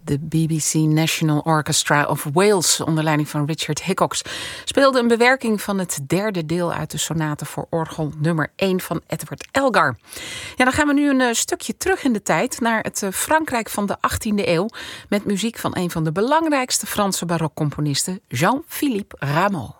De BBC National Orchestra of Wales, onder leiding van Richard Hickox, speelde een bewerking van het derde deel uit de sonate voor orgel nummer 1 van Edward Elgar. Ja, dan gaan we nu een stukje terug in de tijd naar het Frankrijk van de 18e eeuw met muziek van een van de belangrijkste Franse barokcomponisten, Jean-Philippe Rameau.